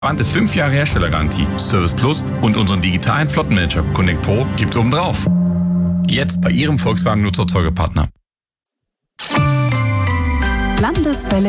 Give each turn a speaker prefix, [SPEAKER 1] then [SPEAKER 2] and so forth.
[SPEAKER 1] Wante 5 Jahre Herstellergarantie, Service Plus und unseren digitalen Flottenmanager Connect Pro gibt's obendrauf. Jetzt bei Ihrem Volkswagen Nutzerzeugerpartner.
[SPEAKER 2] Landeswelle